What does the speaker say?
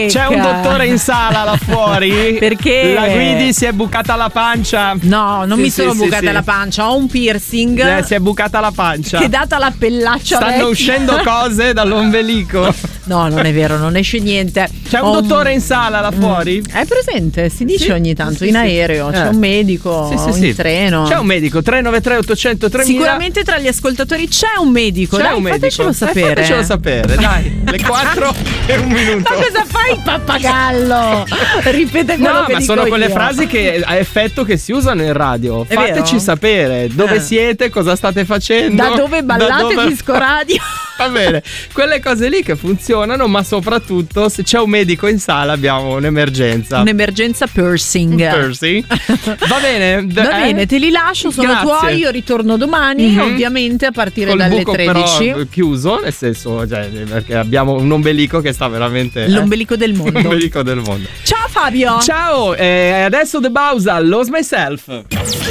C'è un dottore in sala là fuori. Perché? La Guidi si è bucata la pancia. No, non mi sono bucata la pancia, ho un piercing. Si è bucata la pancia. Che data la pellaccia stanno vecchia. uscendo cose dall'ombelico. No, non è vero, non esce niente. C'è un dottore in sala là fuori? È presente, si dice ogni tanto in aereo. C'è un medico in treno. C'è un medico 393 800 3000. Sicuramente tra gli ascoltatori c'è un medico. C'è dai, un medico. Fatecelo sapere. Fatecelo sapere, dai. Le 4 e un minuto. Ma cosa fai, pappagallo? Ripete quello no, che ma dico sono quelle io. frasi che a effetto che si usano in radio. È Fateci vero? sapere dove siete, cosa state facendo. Da dove ballate Disco Radio. Va bene, quelle cose lì che funzionano, ma soprattutto se c'è un medico in sala abbiamo un'emergenza. Un'emergenza piercing. Va bene. Va bene, te li lascio, sono Grazie. tuoi, io ritorno domani, ovviamente a partire Col dalle buco 13. però chiuso, nel senso, cioè, perché abbiamo un ombelico che sta veramente L'ombelico del mondo. L'ombelico del mondo. Ciao Fabio. Ciao, adesso The Bausa, Lose Myself.